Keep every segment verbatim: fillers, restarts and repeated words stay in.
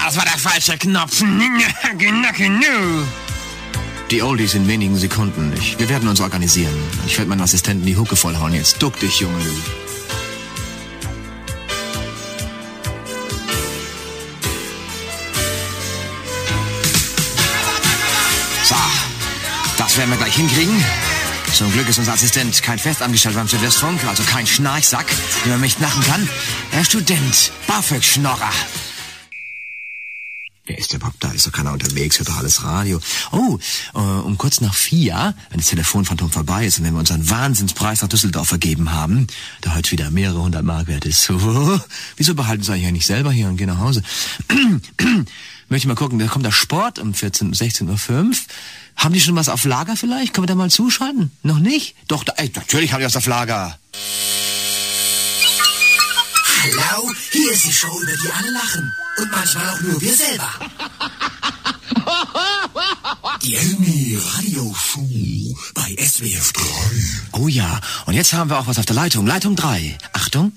das war der falsche Knopf. Die Oldies in wenigen Sekunden. Ich, wir werden uns organisieren. Ich werde meinen Assistenten die Hucke vollhauen jetzt. Duck dich, Junge. So, das werden wir gleich hinkriegen. Zum Glück ist unser Assistent kein Festangestellter beim Südwestfunk, also kein Schnarchsack, den man nicht nachen kann. Er Student, BAföG-Schnorrer. Wer ist der Bob? Da ist doch keiner unterwegs, hört doch alles Radio. Oh, äh, um kurz nach vier, wenn das Telefonphantom vorbei ist und wenn wir unseren Wahnsinnspreis nach Düsseldorf vergeben haben, der heute wieder mehrere hundert Mark wert ist. Oh, wieso behalten Sie eigentlich nicht selber hier und gehen nach Hause? Möchte mal gucken, da kommt der Sport um vierzehn, sechzehn Uhr fünf. Haben die schon was auf Lager vielleicht? Können wir da mal zuschalten? Noch nicht? Doch, da, ey, natürlich haben die was auf Lager. Hallo, hier ist die Show, über die alle lachen. Und manchmal auch nur wir selber. Die Elmi Radio Show bei S W F drei. Oh ja, und jetzt haben wir auch was auf der Leitung. Leitung drei. Achtung.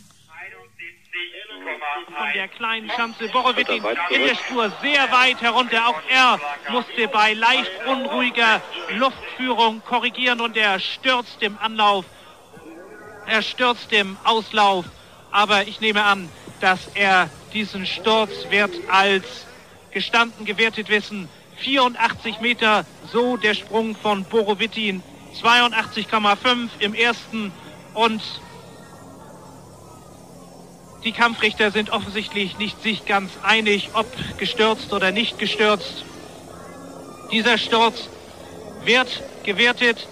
Von der kleinen Schanze Borowittin in der Spur sehr weit herunter. Auch er musste bei leicht unruhiger Luftführung korrigieren und er stürzt im Anlauf. Er stürzt im Auslauf. Aber ich nehme an, dass er diesen Sturz wird als gestanden gewertet wissen. vierundachtzig Meter, so der Sprung von Borowittin. zweiundachtzig Komma fünf im ersten und die Kampfrichter sind offensichtlich nicht sich ganz einig, ob gestürzt oder nicht gestürzt. Dieser Sturz wird gewertet.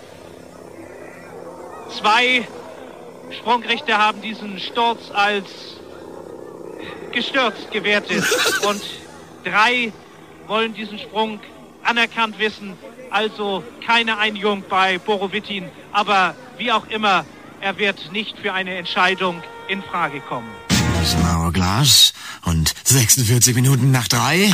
Zwei Sprungrichter haben diesen Sturz als gestürzt gewertet und drei wollen diesen Sprung anerkannt wissen. Also keine Einigung bei Borowittin, aber wie auch immer, er wird nicht für eine Entscheidung in Frage kommen. Das ist ein Hourglass und sechsundvierzig Minuten nach drei.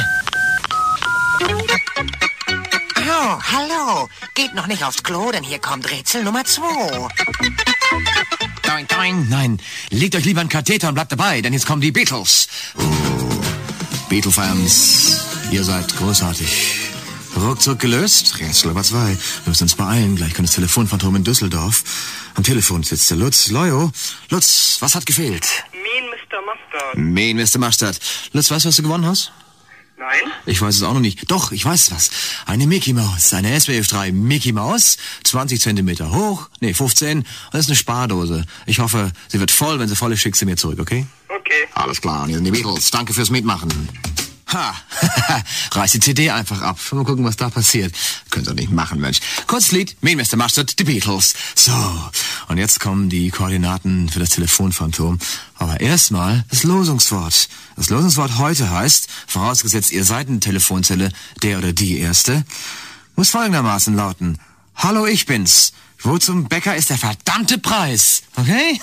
Oh, hallo. Geht noch nicht aufs Klo, denn hier kommt Rätsel Nummer zwei. Doing, doing. Nein, legt euch lieber einen Katheter und bleibt dabei, denn jetzt kommen die Beatles. Oh, Beatle-Fans, ihr seid großartig. Ruckzuck gelöst. Rätsel Nummer zwei. Wir müssen uns beeilen. Gleich kommt das Telefonphantom in Düsseldorf. Am Telefon sitzt der Lutz. Loyo. Lutz, was hat gefehlt? Mean Mister Mustard. Mean Mister Mustard. Lutz, weißt du, was du gewonnen hast? Nein? Ich weiß es auch noch nicht. Doch, ich weiß was. Eine Mickey Maus. Eine S W F drei Mickey Maus. zwanzig Zentimeter hoch. Nee, fünfzehn. Und das ist eine Spardose. Ich hoffe, sie wird voll. Wenn sie voll ist, schickst du mir zurück, okay? Okay. Alles klar. Und hier sind die Beatles. Danke fürs Mitmachen. Ha, reiß die C D einfach ab. Mal gucken, was da passiert. Könnt ihr nicht machen, Mensch. Kurzes Lied, Mean Mister Mustard, die Beatles. So, und jetzt kommen die Koordinaten für das Telefonphantom. Aber erstmal das Losungswort. Das Losungswort heute heißt, vorausgesetzt ihr seid eine Telefonzelle, der oder die Erste, muss folgendermaßen lauten. Hallo, ich bin's. Wo zum Bäcker ist der verdammte Preis? Okay?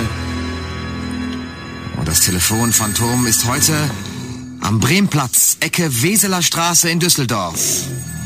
Und das Telefonphantom ist heute am Bremplatz, Ecke Weseler Straße in Düsseldorf.